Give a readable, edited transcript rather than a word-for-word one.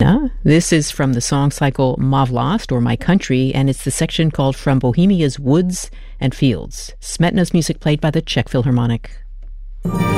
Yeah, this is from the song cycle Mavlast, or My Country, and it's the section called From Bohemia's Woods and Fields. Smetna's music played by the Czech Philharmonic.